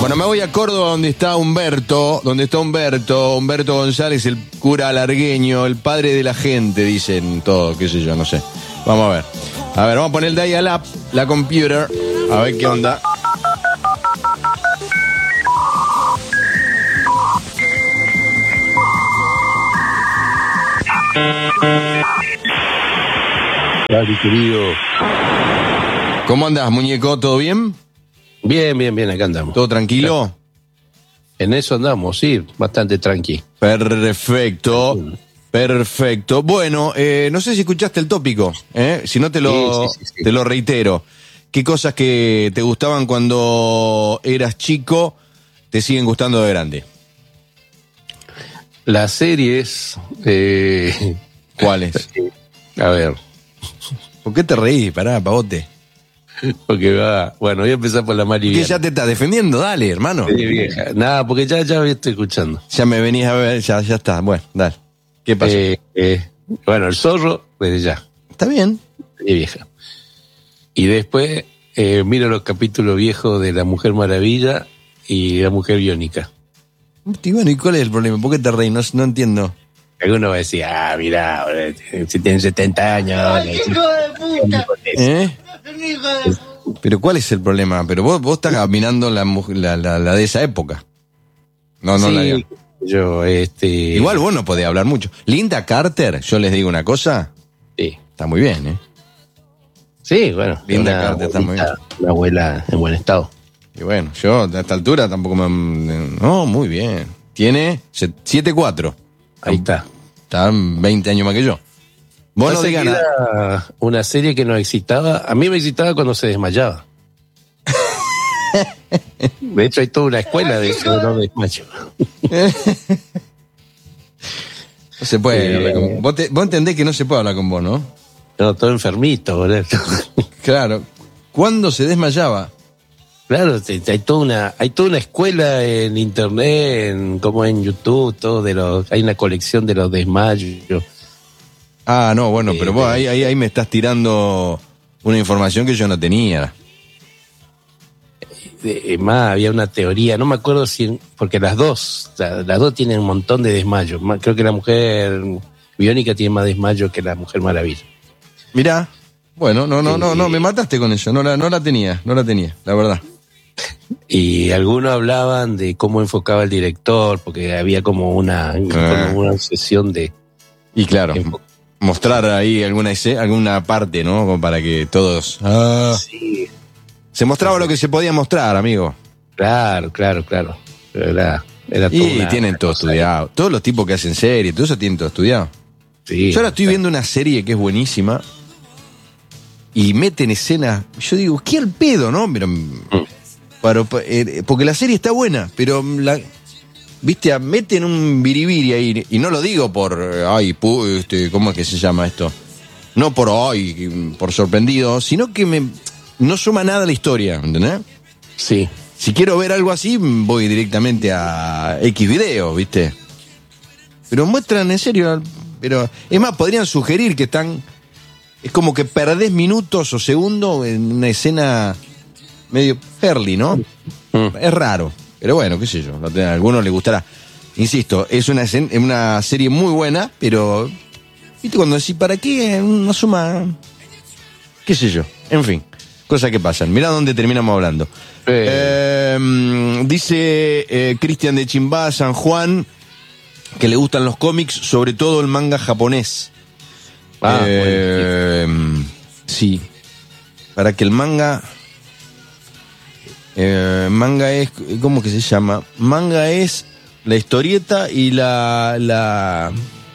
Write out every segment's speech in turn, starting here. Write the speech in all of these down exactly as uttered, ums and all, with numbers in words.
Bueno, me voy a Córdoba donde está Humberto, donde está Humberto, Humberto González, el cura alargueño, el padre de la gente, dicen todo, qué sé yo, no sé. Vamos a ver. A ver, vamos a poner el dial-up, la computer, a ver qué onda. Dale, querido. ¿Cómo andás, muñeco? ¿Todo bien? Bien, bien, bien, acá andamos. ¿Todo tranquilo? En eso andamos, sí, bastante tranqui. Perfecto, perfecto. Bueno, eh, no sé si escuchaste el tópico, ¿eh? Si no te lo, Sí, sí, sí, sí. te lo reitero. ¿Qué cosas que te gustaban cuando eras chico te siguen gustando de grande? Las series, eh, ¿Cuáles? a ver, ¿Por qué te reís? Pará, pavote. porque va, bueno, voy a empezar por la Mari ¿Qué Viernes. ya te estás defendiendo? Dale, hermano. Sí, vieja. Nada, porque ya, ya me estoy escuchando. Ya me venís a ver, ya, ya está. Bueno, dale. ¿Qué pasa? Eh, eh, bueno, el zorro, desde ya, Está bien. de vieja. Y después eh, miro los capítulos viejos de La Mujer Maravilla y La Mujer Biónica. Y bueno, ¿y cuál es el problema? ¿Por qué te reís? No, no entiendo. Alguno va a decir, ah, mirá, si tienen setenta años. ¡Ay, hijo de puta! ¿Eh? ¡Hijo de puta! Pero ¿cuál es el problema? Pero vos, vos estás mirando la, mu- la, la, la de esa época. No, no Sí, la de- yo, este... Igual vos no podés hablar mucho. Linda Carter, yo les digo una cosa, Sí, está muy bien, ¿eh? sí, bueno. Linda una Carter, está muy abuelita- Una abuela en buen estado. Y bueno, yo a esta altura tampoco me... No, muy bien. Tiene siete cuatro. Ahí está. Está veinte años más que yo. Vos no Pasa digas que nada. era una serie que nos excitaba. A mí me excitaba cuando se desmayaba. De hecho, hay toda una escuela de eso, de los desmayos. No se puede Eh, hablar con... vos, te- vos entendés que no se puede hablar con vos, ¿no? No, todo enfermito, boludo. Claro. ¿Cuándo se desmayaba? Claro, te- te- hay toda una, hay toda una escuela en internet, en, como en YouTube, todo de los, hay una colección de los desmayos. Ah, no, bueno, Sí, pero vos sí. ahí, ahí, ahí me estás tirando una información que yo no tenía. De- eh, más, había una teoría, no me acuerdo si, porque las dos, la- las dos tienen un montón de desmayos. Más- Creo que la mujer biónica tiene más desmayos que la Mujer Maravilla. Mirá, bueno, no, no, Sí. no, no, me mataste con eso, no la, no la tenía, no la tenía, la verdad. Y algunos hablaban de cómo enfocaba el director, porque había como una, como una obsesión de... Y claro, Enfo- mostrar ahí alguna escena, alguna parte, ¿no? Como para que todos... Ah. Sí, Se mostraba lo que se podía mostrar, amigo. claro, claro, claro. Pero Era, era toda Y una- tienen una todo cosa estudiado. Todos los tipos que hacen series, todo eso tienen todo estudiado. ahí. Sí, Yo ahora estoy viendo una serie que es buenísima y meten escenas. Yo digo, ¿qué al pedo, no? Pero, pero, eh, porque la serie está buena, pero la, viste, meten un biribiri ahí. Y no lo digo por, eh, ay, pu- este, ¿cómo es que se llama esto? No por, ay, por sorprendido, sino que me, no suma nada a la historia, ¿entendés? Sí, Si quiero ver algo así, voy directamente a X video, ¿viste? Pero muestran en serio, pero es más, podrían sugerir que están, es como que perdés minutos o segundos en una escena medio perli, ¿no? Mm. Es raro, pero bueno, qué sé yo, a algunos les gustará. Insisto, es una, escena- es una serie muy buena, pero, ¿viste? Cuando decís, ¿para qué? No suma, qué sé yo, en fin, cosas que pasan. Mirá dónde terminamos hablando. Eh. Eh, dice eh, Cristian de Chimbá, San Juan, que le gustan los cómics, sobre todo el manga japonés. Ah, Eh, sí. Para que el manga... eh, manga es... ¿Cómo que se llama? Manga es la historieta y la... La,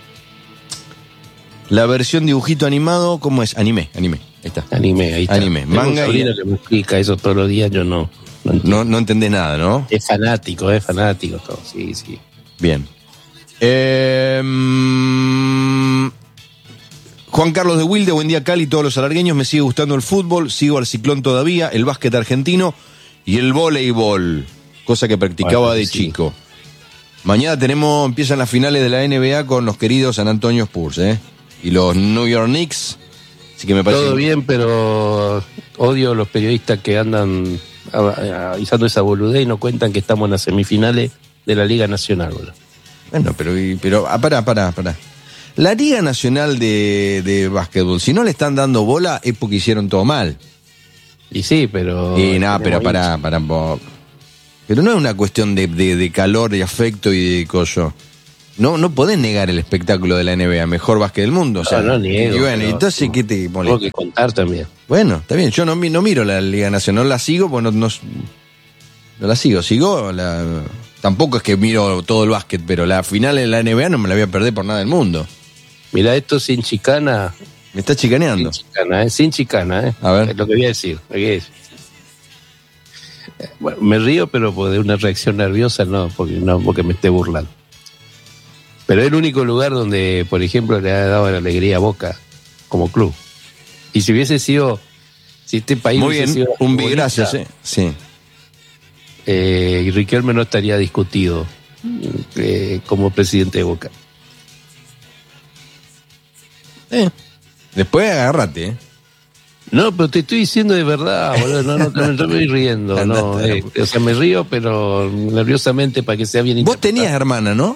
la versión dibujito animado, ¿cómo es? Anime, anime. Ahí está. anime, ahí está. Anime, Tengo manga un sobrino y- que me explica eso todos los días, yo no. no entiendo. No, no entendés nada, ¿no? Es fanático, es fanático todo, sí, sí. Bien. Eh, mm, Juan Carlos de Wilde, buen día Cali, todos los alargueños, me sigue gustando el fútbol, sigo al Ciclón todavía, el básquet argentino y el voleibol, cosa que practicaba Bueno, de sí. chico. Mañana tenemos, empiezan las finales de la N B A con los queridos San Antonio Spurs, ¿eh? Y los New York Knicks, así que me parece... Todo bien, pero odio los periodistas que andan avisando esa boludez y no cuentan que estamos en las semifinales de la Liga Nacional, boludo. Bueno, pero, pero ah, pará, pará, pará. La Liga Nacional de, de Básquetbol, si no le están dando bola, es porque hicieron todo mal. Y sí, pero... Y nada, pero pará, pará un poco. Pero no es una cuestión de, de, de calor, de afecto y de coso. No, no podés negar el espectáculo de la N B A, mejor básquet del mundo. O sea, no, no niego. Y bueno, entonces, ¿qué te molesta? Tengo que contar también. Bueno, está bien, yo no, no miro la Liga Nacional, no la sigo, pues no, no, no la sigo. Sigo la... Tampoco es que miro todo el básquet, pero la final de la N B A no me la voy a perder por nada del mundo. Mirá, esto sin chicana. Me está chicaneando. Sin chicana, ¿eh? Sin chicana, ¿eh? A ver. Es lo que voy a decir. Lo que voy a decir. Bueno, me río, pero de una reacción nerviosa no, porque no porque me esté burlando. Pero es el único lugar donde, por ejemplo, le ha dado la alegría a Boca como club. Y si hubiese sido, si este país Muy hubiese bien, sido un futbolista, gracias, eh. Sí. eh, y Riquelme no estaría discutido eh, como presidente de Boca. Eh. Después agárrate, ¿eh? No, pero te estoy diciendo de verdad, boludo. No, no, no, no me estoy riendo. No, eh, o sea, me río, pero nerviosamente para que sea bien Vos interpretado. tenías hermana, ¿no?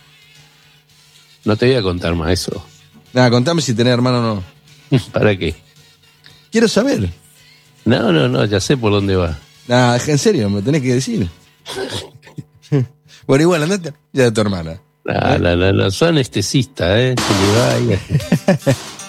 No te voy a contar más eso. Nada, contame si tenés hermana o no. ¿Para qué? Quiero saber. No, no, no, ya sé por dónde va. Nada, en serio, me tenés que decir. Bueno, igual, andate ya de tu hermana. No, no, no, no, soy anestesista, ¿eh? Se le va ahí.